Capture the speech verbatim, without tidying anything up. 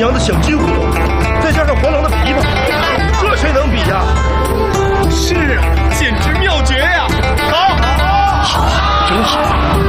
羊的小筋骨头，再加上黄狼的琵琶，这谁能比？